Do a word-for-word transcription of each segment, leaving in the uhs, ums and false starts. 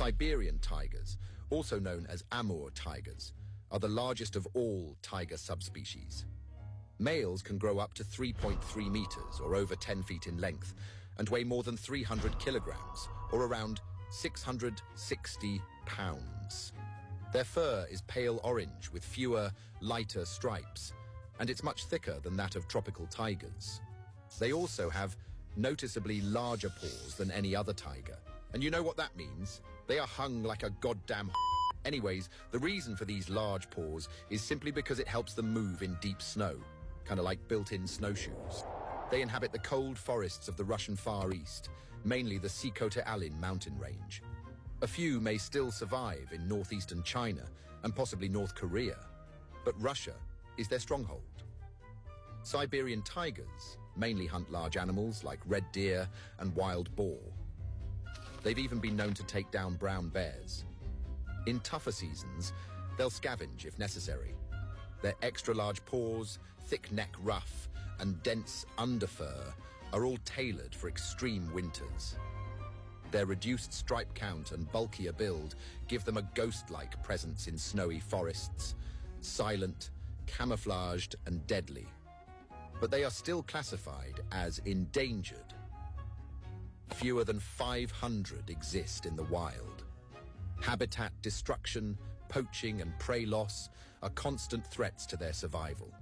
Siberian tigers, also known as Amur tigers, are the largest of all tiger subspecies. Males can grow up to three point three meters, or over ten feet in length, and weigh more than three hundred kilograms, or around six hundred sixty pounds. Their fur is pale orange with fewer, lighter stripes, and it's much thicker than that of tropical tigers. They also have noticeably larger paws than any other tiger. And you know what that means? They are hung like a goddamn Anyways, the reason for these large paws is simply because it helps them move in deep snow, kind of like built-in snowshoes. They inhabit the cold forests of the Russian Far East, mainly the Sikhote-Alin mountain range. A few may still survive in northeastern China and possibly North Korea, but Russia is their stronghold. Siberian tigers mainly hunt large animals like red deer and wild boar. They've even been known to take down brown bears. In tougher seasons, they'll scavenge if necessary. Their extra-large paws, thick neck ruff, and dense underfur are all tailored for extreme winters. Their reduced stripe count and bulkier build give them a ghost-like presence in snowy forests, silent, camouflaged, and deadly. But they are still classified as endangered. Fewer than five hundred exist in the wild. Habitat destruction, poaching, and prey loss are constant threats to their survival.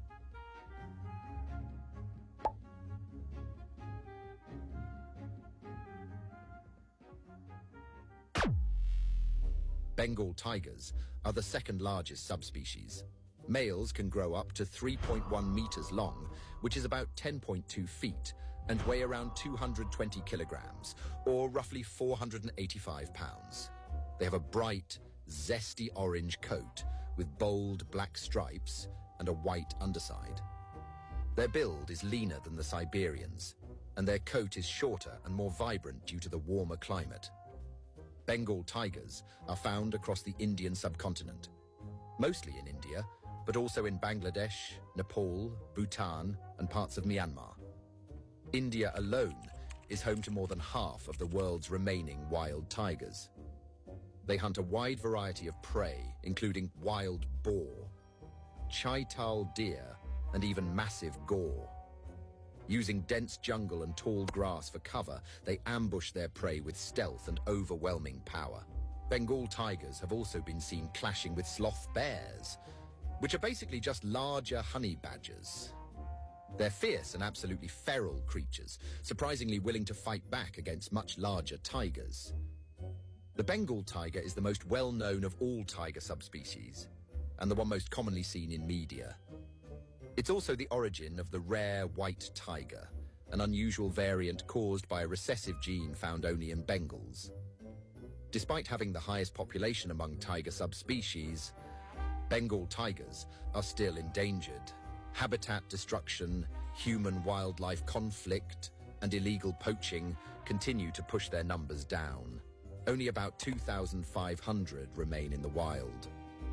Bengal tigers are the second largest subspecies. Males can grow up to three point one meters long, which is about ten point two feet, and weigh around two hundred twenty kilograms, or roughly four hundred eighty-five pounds. They have a bright, zesty orange coat with bold black stripes and a white underside. Their build is leaner than the Siberians, and their coat is shorter and more vibrant due to the warmer climate. Bengal tigers are found across the Indian subcontinent, mostly in India, but also in Bangladesh, Nepal, Bhutan, and parts of Myanmar. India alone is home to more than half of the world's remaining wild tigers. They hunt a wide variety of prey, including wild boar, chital deer, and even massive gaur. Using dense jungle and tall grass for cover, they ambush their prey with stealth and overwhelming power. Bengal tigers have also been seen clashing with sloth bears, which are basically just larger honey badgers. They're fierce and absolutely feral creatures, surprisingly willing to fight back against much larger tigers. The Bengal tiger is the most well-known of all tiger subspecies, and the one most commonly seen in media. It's also the origin of the rare white tiger, an unusual variant caused by a recessive gene found only in Bengals. Despite having the highest population among tiger subspecies, Bengal tigers are still endangered. Habitat destruction, human-wildlife conflict, and illegal poaching continue to push their numbers down. Only about two thousand five hundred remain in the wild.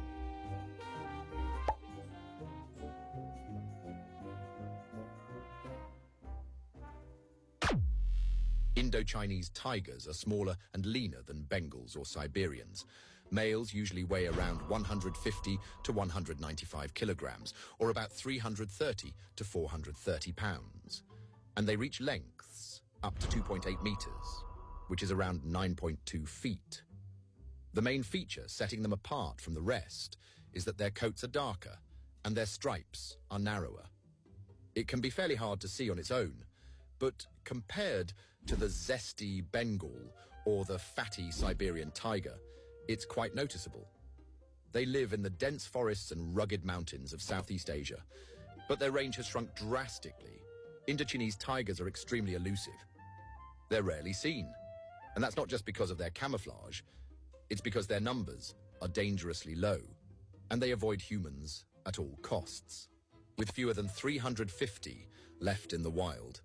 Indo-Chinese tigers are smaller and leaner than Bengals or Siberians. Males usually weigh around one hundred fifty to one hundred ninety-five kilograms, or about three hundred thirty to four hundred thirty pounds. And they reach lengths up to two point eight meters, which is around nine point two feet. The main feature setting them apart from the rest is that their coats are darker and their stripes are narrower. It can be fairly hard to see on its own, but compared to the zesty Bengal or the fatty Siberian tiger, it's quite noticeable. They live in the dense forests and rugged mountains of Southeast Asia, but their range has shrunk drastically. Indo-Chinese tigers are extremely elusive. They're rarely seen, and that's not just because of their camouflage, it's because their numbers are dangerously low, and they avoid humans at all costs, with fewer than three hundred fifty left in the wild.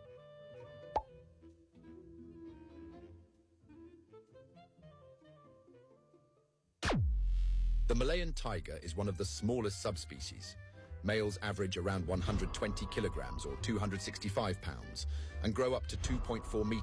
The Malayan tiger is one of the smallest subspecies. Males average around one hundred twenty kilograms or two hundred sixty-five pounds and grow up to two point four meters.